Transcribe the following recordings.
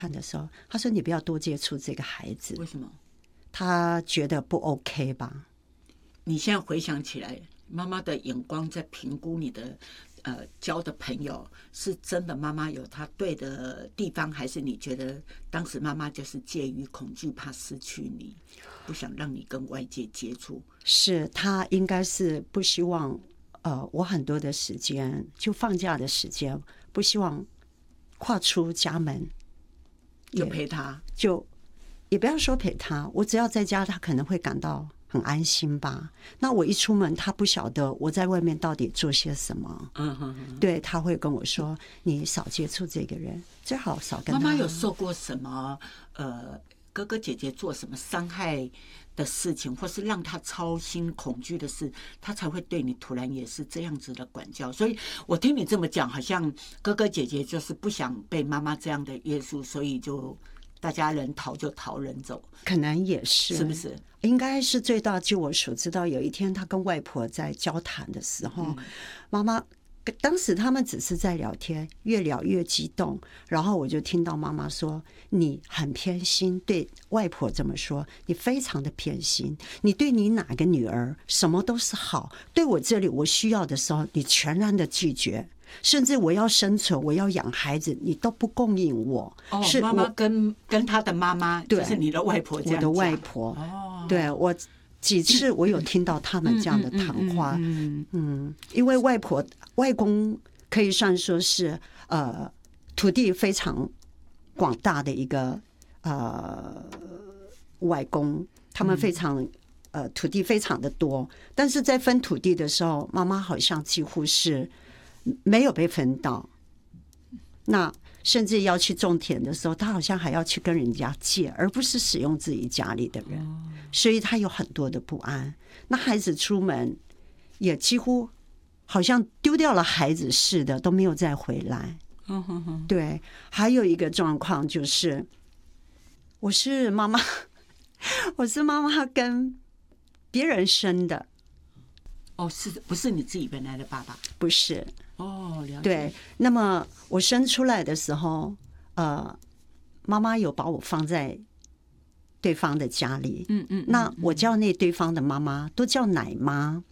看的时候，他说你不要多接触这个孩子。 为什么？ 他觉得不 OK 吧？ 你现在回想起来，妈妈的眼光在评估你的交的朋友，是真的妈妈有她对的地方，还是你觉得当时妈妈就是介于恐惧，怕失去你，不想让你跟外界接触？ 是他应该是不希望我很多的时间就放假的时间，不希望跨出家门就陪他， 就也不要说陪他，我只要在家，他可能会感到很安心吧。那我一出门，他不晓得我在外面到底做些什么。对，他会跟我说：“你少接触这个人，最好少跟他。” 妈妈有受过什么哥哥姐姐做什么伤害的事情，或是让他操心恐惧的事，他才会对你突然也是这样子的管教。所以我听你这么讲，好像哥哥姐姐就是不想被妈妈这样的约束，所以就大家人逃就逃，人走， 可能也是， 是不是？ 应该是最大。据我所知道，有一天他跟外婆在交谈的时候，妈妈当时他们只是在聊天，越聊越激动，然后我就听到妈妈说：“你很偏心。”对外婆这么说：“你非常的偏心，你对你哪个女儿什么都是好，对我这里我需要的时候，你全然的拒绝。”甚至我要生存，我要养孩子，你都不供应我。 是妈妈跟他的妈妈，就是你的外婆这样讲。 我的外婆，对我几次我有听到他们这样的谈话。因为外公可以算说是土地非常广大的一个外公，他们非常土地非常的多，但是在分土地的时候，妈妈好像几乎是没有被分到，那甚至要去种田的时候，他好像还要去跟人家借，而不是使用自己家里的人，所以他有很多的不安。那孩子出门也几乎好像丢掉了孩子似的，都没有再回来。对，还有一个状况就是，我是妈妈跟别人生的。 是不是你自己原来的爸爸？ 不是。 了解。 对，那么我生出来的时候，妈妈有把我放在对方的家里。那我叫那对方的妈妈都叫奶妈。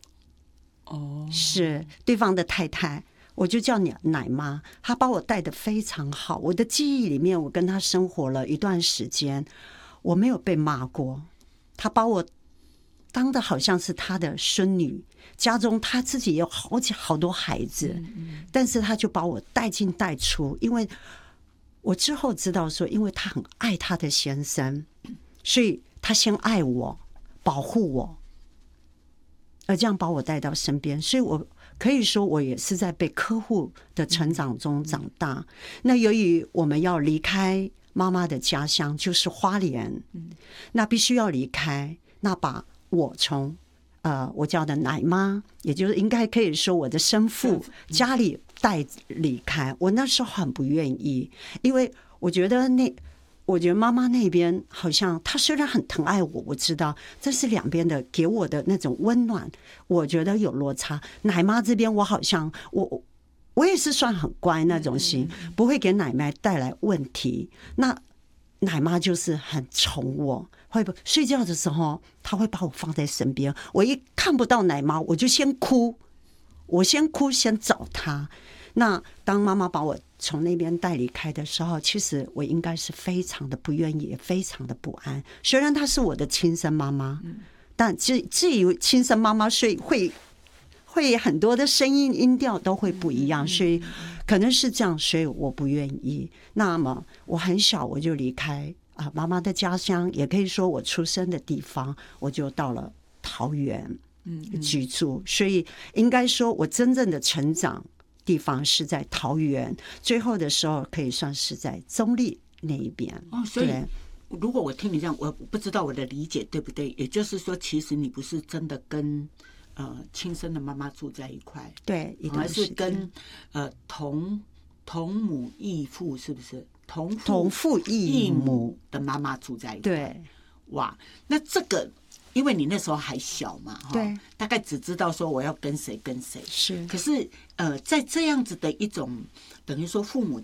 是对方的太太，我就叫奶妈。她把我带得非常好，我的记忆里面，我跟她生活了一段时间，我没有被骂过。她把我当的好像是他的孙女，家中他自己也有好多孩子，但是他就把我带进带出，因为我之后知道说，因为他很爱他的先生，所以他先爱我，保护我，而这样把我带到身边，所以我可以说我也是在被呵护的成长中长大。那由于我们要离开妈妈的家乡，就是花莲，那必须要离开，那把我从我叫的奶妈，也就是应该可以说我的生父家里带离开。我那时候很不愿意，因为我觉得妈妈那边好像她虽然很疼爱我，我知道这是两边的给我的那种温暖，我觉得有落差。奶妈这边我好像我也是算很乖那种型，不会给奶奶带来问题。那奶妈就是很宠我，会睡觉的时候她会把我放在身边，我一看不到奶妈我就先哭，先找她。那当妈妈把我从那边带离开的时候，其实我应该是非常的不愿意，也非常的不安。虽然她是我的亲生妈妈，但至于亲生妈妈，所以会很多的声音音调都会不一样，所以可能是这样，所以我不愿意。那么我很小我就离开妈妈的家乡，也可以说我出生的地方，我就到了桃园居住，所以应该说我真正的成长地方是在桃园，最后的时候可以算是在中坜那一边。 所以如果我听你这样，我不知道我的理解对不对，也就是说其实你不是真的跟亲生的妈妈住在一块， 对， 而是跟同母异父，是不是同父异母的妈妈住在一块？ 对， 哇，那这个因为你那时候还小嘛， 对， 大概只知道说我要跟谁， 是。 可是在这样子的一种等于说父母亲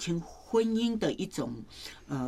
婚姻的一种